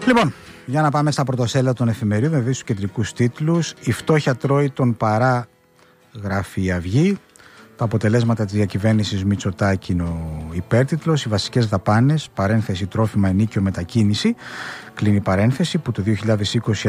Λοιπόν, για να πάμε στα πρωτοσέλιδα των εφημερίδων, δηλαδή στους κεντρικούς τίτλους. Η φτώχεια τρώει τον παρά, γράφει η Αυγή. Τα αποτελέσματα της διακυβέρνησης Μητσοτάκη είναι ο υπέρτιτλος. Οι βασικές δαπάνες, παρένθεση τρόφιμα, ενίκιο, μετακίνηση, κλείνει παρένθεση, που το 2020